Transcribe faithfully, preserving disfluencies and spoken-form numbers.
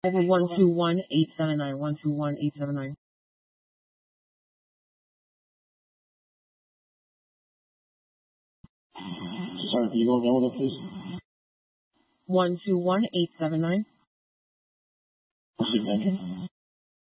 Over one two one eight seven nine. One two one eight seven nine. Sorry, can you go again with it, please? One two one eight seven nine. Thank you.